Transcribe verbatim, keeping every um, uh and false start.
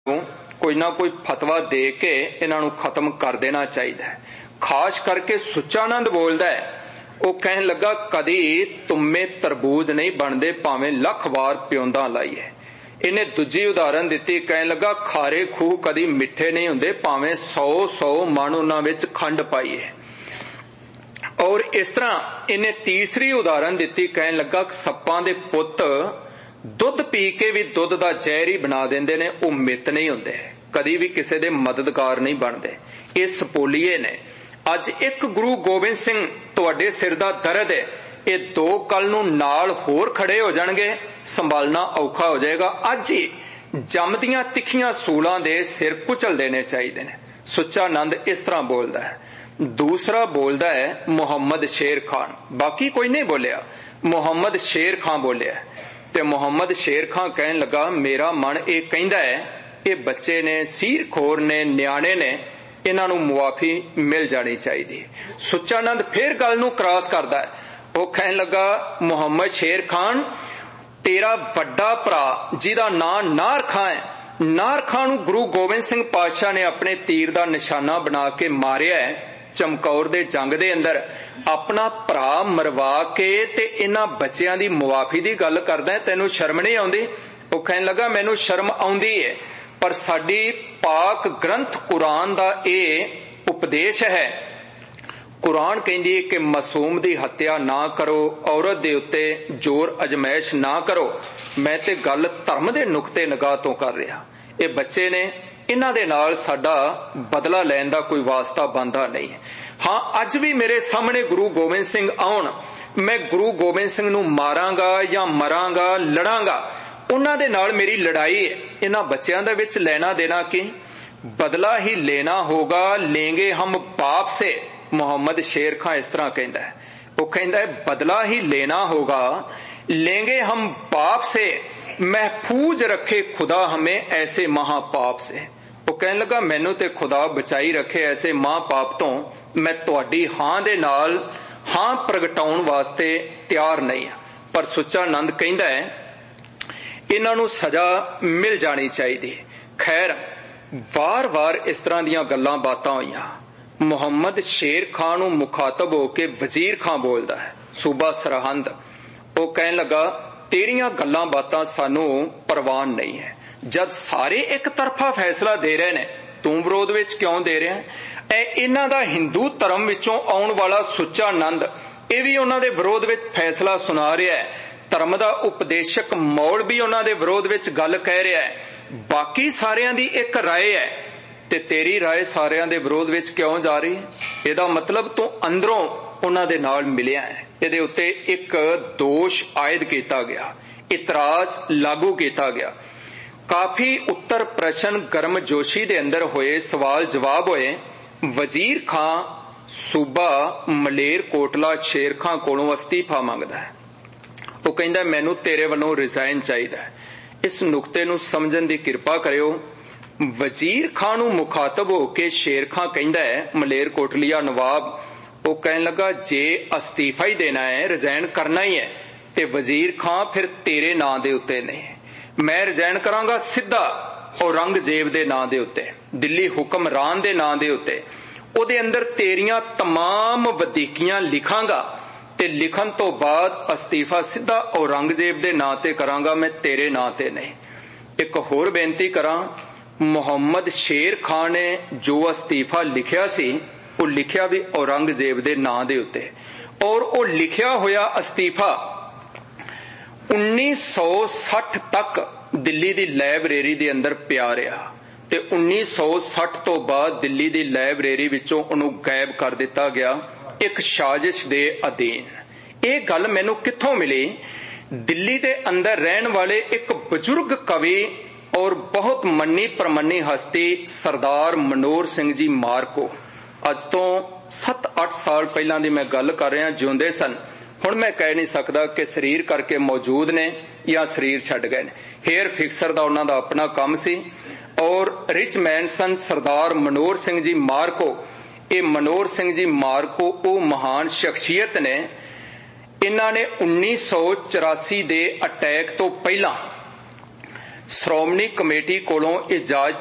कोई ना कोई फतवा दे के इन्हां नूं खत्म कर देना चाहिए। खास करके सुच्चानंद बोलदा है, वो कहन लगा कदी तुम्मे तरबूज नहीं बनते भावें लख वार प्योंदा लाइए। इन्हें दूजी उदाहरण दी, कहन लगा खारे खूह कदी मिठे नहीं हुंदे भावें सौ सौ मन उन्हां विच खंड पाईए। और इस तरह इन्हें तीसरी उदाहरण दी, कहन लगा सप्पां दे पुत्त दुध पी के भी दुध दा जहर ही बना देंदे ने, वो मित नहीं हुंदे, कदी भी किसी दे मददगार नहीं बनते। इस सपोलीए ने अज एक गुरु गोबिंद सिंह तुहाडे सिर दा दर्द है, ये दो कल नूं नाल होर खड़े हो जाणगे, संभालना औखा हो जाएगा। अज ही जमदियां तिखियां सूलां दे सिर कुचल देने चाहिए ने। सुच्चानंद इस तरह बोलदा है। दूसरा बोलदा है मुहम्मद शेर खान, बाकी कोई नहीं बोलिया, मुहम्मद शेर खान बोलिया। ते मुहम्मद शेर खान कहन लगा मेरा मन ये कहंदा है ये बच्चे ने, सीर खोर ने, न्याणे ने, इन्हां नूं मुआफी मिल जानी चाहिए। सुच्चानंद फिर गल नूं क्रॉस करदा है, वो कहन लगा मुहम्मद शेर खान तेरा वड्डा भरा जिहदा नाम नार खां है, नार खां नूं गुरु गोबिंद सिंह पातशाह ने अपने तीर दा निशाना बना के मारिया है चमकौर दे जंग दे अंदर। अपना भरा मरवा के ते इन्हां बच्चियां दी मुआफी दी गल करदा है, तैनूं शर्म नहीं आउंदी? वो कहन लगा मैनूं शर्म आउंदी है, पर साडी पाक ग्रंथ कुरान दा ये उपदेश है। कुरान कहंदी है कि मासूम दी हत्या ना करो, औरत दे उत्ते जोर अजमैश ना करो। मैं ते गल धर्म दे नुकते निगाह तो कर रहा। ये बच्चे ने, इन्हां दे नाल साडा बदला लैण दा कोई वास्ता बनदा नहीं है। हाँ, अज भी मेरे सामने गुरु गोबिंद सिंह आउण, मैं गुरु गोबिंद सिंह नूं मारांगा या मरांगा, लड़ांगा, उन्हां दे नाल मेरी लड़ाई है। इन्हां बच्चियां दे विच लेना देना की? बदला ही लेना होगा, लेंगे हम पाप से। मोहम्मद शेर खां इस तरह कहंदा है, वो कहंदा है बदला ही लेना होगा, लेंगे हम पाप से, महफूज रखे खुदा हमें ऐसे महापाप से। वो कहने लगा मैनू ते खुदा बचाई रखे ऐसे महापाप तो, मैं तुहाडी हां दे नाल हां प्रगटाउण वास्ते तैयार नहीं हां। पर सुच्चानंद कहंदा है इन्हां नूं सजा मिल जानी चाहिए। खैर वार वार इस तरह दीयां गल्लां बातां होईयां। मुहम्मद शेर खान नूं मुखातब होके वजीर खां बोलदा है, सूबा सरहंद। वो कहन लगा तेरियां गल्लां बातां सानू परवान नहीं है, जद सारे एक तरफा फैसला दे रहे ने, तू विरोध विच क्यों दे रहा है? ए इन्हां दा हिंदू धर्म विचों आउण वाला सुच्चानंद ये भी उन्हां दे विरोध विच फैसला सुना रहा है। धर्म दा उपदेशक मौल भी उन्हां दे विरोध विच गल कह रहा है। बाकी सारियां दी एक राय है ते तेरी राय सारियां दे विरोध विच क्यों जा रही है? इहदा मतलब तू अंदरों उन्हां दे नाल मिलिया है। इहदे उत्ते एक दोष आयद किया गया, इतराज लागू किया गया। काफी उत्तर प्रश्न गर्मजोशी दे अंदर होए, सवाल जवाब होए। वजीर खां सूबा मलेर कोटला शेर खां कोलों अस्तीफा मंगदा है। वो कहंदा मैनू तेरे वालों रिजाइन चाहिए। इस नुकते नूं समझण दी किरपा करियो। वजीर खां नूं मुखातब होके शेर खां कहंदा है मलेर कोटलिया नवाब, वो कहने लगा जे अस्तीफा ही देना है, रिजाइन करना ही है, ते वजीर खां फिर तेरे नां दे उत्ते नहीं। मैं रिजाइन करांगा सीधा औरंगजेब दे नां दे उत्ते, दिल्ली हुक्मरान दे नां दे उत्ते। ओदे अंदर तेरियां तमाम वधीकियां लिखांगा ते लिखण तो बाद अस्तीफा सीधा औरंगजेब दे नां ते करांगा, मैं तेरे नां ते नहीं। एक होर बेनती करां, मुहम्मद शेर खान ने जो अस्तीफा लिखिया सी वो लिखिया भी औरंगजेब दे नां दे उत्ते, और वो लिखिया होया अस्तीफा उन्नीस सौ साठ तक दिल्ली दी लाइब्रेरी दे अंदर पिया रहा ते उन्नीस सौ साठ तो बाद दिल्ली दी लाइब्रेरी विचों उन्हूं गायब कर दिता गया एक साजिश दे अधीन। ये गल मैनू कित्थों मिली? दिल्ली दे अंदर रहन वाले एक बुजुर्ग कवि और बहुत मन्नी परमन्नी हस्ती सरदार मनोहर सिंह जी मारको, अज तो सत्त अठ साल पहला दी मैं गल कर रहा, जिउंदे सन। हुण मैं कह नहीं सकदा कि शरीर करके मौजूद ने या शरीर छड्ड गए ने। हेयर फिक्सर दा उन्हां दा अपना काम सी और रिच मैन सन सरदार मनोहर सिंह जी मारको। ये मनोहर सिंह जी मारको वो महान शख्सियत ने, इन्हां ने उन्नीस सौ चौरासी दे अटैक तो पहला ਸ਼੍ਰੋਮਣੀ ਕਮੇਟੀ ਕੋਲੋਂ ਇਜਾਜ਼ਤ